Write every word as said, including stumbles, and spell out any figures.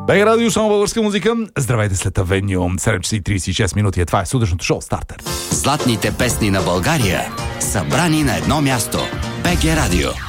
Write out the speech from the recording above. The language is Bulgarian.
БГ Радио, само българска музика. Здравейте след Авеню. седем часа и тридесет и шест минути. Това е сутрешното шоу Стартер. Златните песни на България, събрани на едно място. БГ Радио.